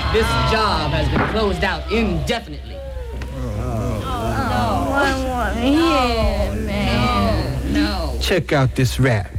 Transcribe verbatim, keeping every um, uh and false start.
This job has been closed out indefinitely. Oh, I want to hear, man. No. Check out this rap.